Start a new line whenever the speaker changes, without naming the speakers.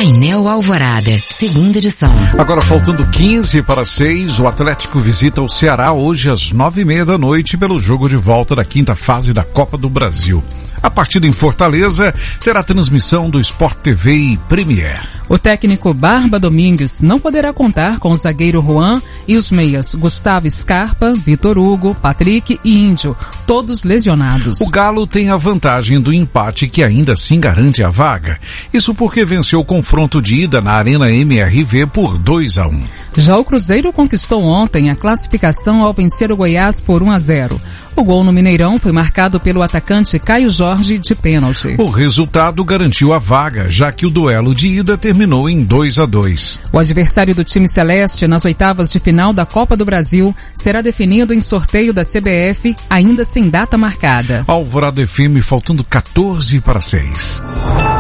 Painel Alvorada, segunda edição.
Agora faltando 15 para 6, o Atlético visita o Ceará hoje às 9:30 da noite pelo jogo de volta da quinta fase da Copa do Brasil. A partida em Fortaleza terá transmissão do Sport TV e Premier.
O técnico Barba Domingues não poderá contar com o zagueiro Juan e os meias Gustavo Scarpa, Vitor Hugo, Patrick e Índio, todos lesionados.
O Galo tem a vantagem do empate que ainda assim garante a vaga. Isso porque venceu o confronto de ida na Arena MRV por 2-1.
Já o Cruzeiro conquistou ontem a classificação ao vencer o Goiás por 1-0. O gol no Mineirão foi marcado pelo atacante Caio Jorge de pênalti.
O resultado garantiu a vaga, já que o duelo de ida terminou em 2-2.
O adversário do time celeste nas oitavas de final da Copa do Brasil será definido em sorteio da CBF, ainda sem data marcada.
Alvorada FM, faltando 14 para 6.